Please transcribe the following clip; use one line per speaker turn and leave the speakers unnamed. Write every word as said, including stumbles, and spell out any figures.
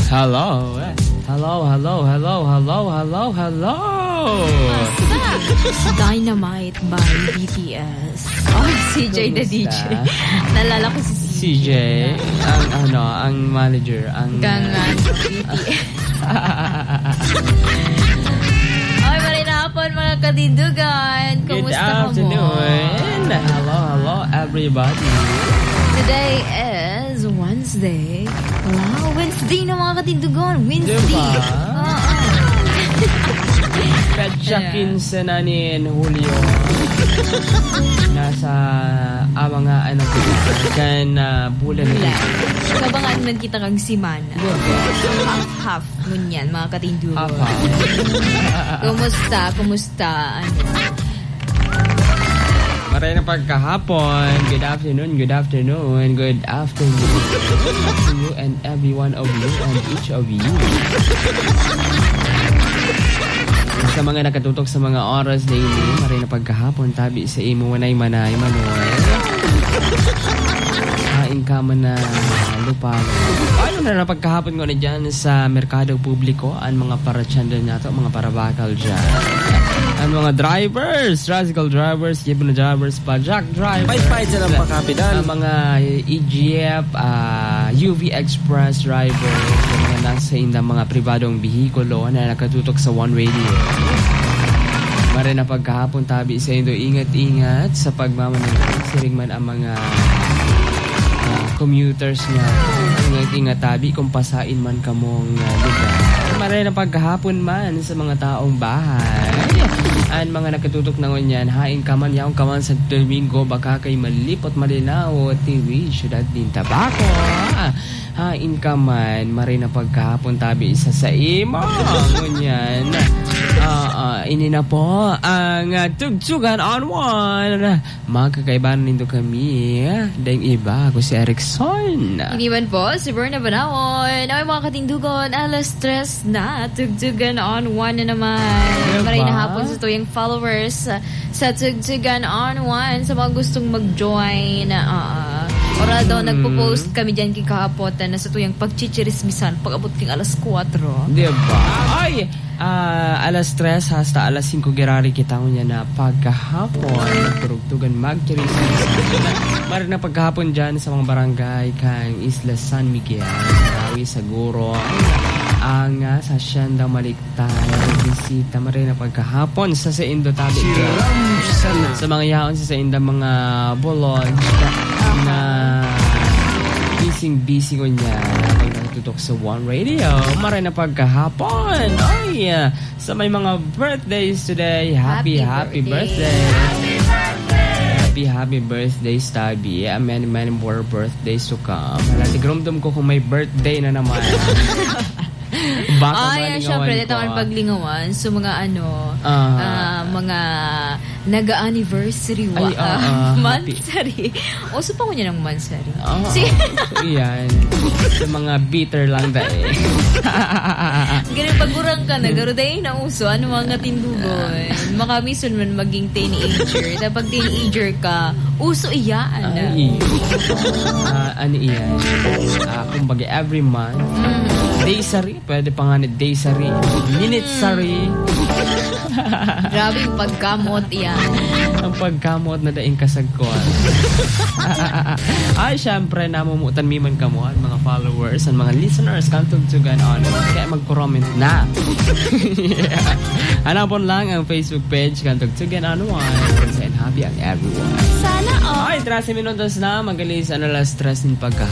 Hello. Hello, hello, hello, hello, hello, hello.
Dynamite by B T S. Oh, C J the D J. Nalala ko si C J.
C J, ang ano, ang manager, ang
gangan B T S. Ay, maray na hapon mga katindugan.
Good
Kumusta ka mo?
afternoon. Hello, hello, everybody.
Today is Wednesday. Wow, Wednesday na mga katindugan. Wednesday.
Diba?
Oo.
Petsa quince na ni Julio. Nasa ah, mga ano kan uh, bulan na.
Kabangan man kita kang simana. Half-half ngunyan mga katindugan.
Half-half.
Kumusta? Kumusta? Ano?
Maray na pagkahapon. Good afternoon, good afternoon, good afternoon to you and every one of you and each of you. Sa mga nakatutok sa mga oras daily, maray na pagkahapon, tabi sa imo manay manay manuel. Hain ka man na lupa. Paano na na pagkahapon ko na dyan sa merkado publiko, ang mga paratsanda nato, mga parabakal dyan. Ang mga drivers, tricycle drivers, jeep na drivers, pajak drivers.
Pay-pay sa lang pakapidan.
Ang mga E G F, uh, U V Express drivers, yung mga nasa indang mga pribadong bihikulo na nakatutok sa One Radio. Mara na pagkahapon tabi sa indo, ingat-ingat sa pagmamanagay. Siring man ang mga uh, commuters nga. Ingat-ingat tabi kung pasain man kamong uh, lugar. Mara na pagkahapon man sa mga taong bahay. Ang mga nakatutok na ngunyan, hain ka man, yaong ka man sa Domingo, baka kay malipot malinaw, tiwi, syudad din tabako. Hain ka man, maray na pagkahapon tabi isa sa imo. Ngunyan, uh, uh, ini na po ang uh, tugtugan on one. Magkakaibahan nito kami, dahil iba, ako si Erickson.
Iniwan po si Berna Banawon. Ay mga katindugan, alas tres na, tugtugan on one na naman.
Diba?
Maray na hapon sa tuyang followers uh, sa Tugtugan on One, sa mga gustong mag-join. Uh, Ora daw, hmm. nagpo-post kami dyan kay kahapotan na sa tuyang pagchichirismisan pag-abot king alas kwatro.
Diba? Ay, uh, alas tres hasta alas singko girari kita niya na pagkahapon. Turugtugan magchirismisan. Mara na pagkahapon dyan sa mga barangay kang Isla San Miguel, Marawi, Saguro, ang uh, sa Sianda Maliktay, bisita mo rin na pagkahapon sa sa Indo tabi sa mga yaon sa sa Indo mga bolog na busy-busy ko niya pag natutok sa One Radio. Maray na pagkahapon. Ay, uh, sa may mga birthdays today, happy, happy, happy birthday. Happy, happy birthday, Stabby. Uh, many, many more birthdays to come. Tigramdam ko kung may birthday na naman. Baka
ay, syempre, dito ang paglingawan. So, mga ano, uh, uh, mga naga-anniversary wa,
ay, uh, uh,
mansari. O, so, pa ko niya ng mansari.
Uh,
si
iyan. Sa mga bitter lang dahil.
Ganun, pagurang ka na, garo dahil na uso, ano mga tindugon. Makamison man maging teenager. Tapos teenager ka, uso iyan.
Ay, uh, ano iyan? Uh, kumbaga, every month, mm. Day-sari, pwede pa nga na day-sari. Minute-sari.
Grabe yung pagkamot yan.
Ang pagkamot na daing kasagkuan. Ay, syempre, namumutan miman kamo ang mga followers, ang mga listeners, kantugtugan on. Kaya mag-comment na. Yeah. Hanapon lang ang Facebook page, kantugtugan on one. And happy ang everyone.
Sana all.
Ay, trece minutos na, magalis, ano las stress din pagka.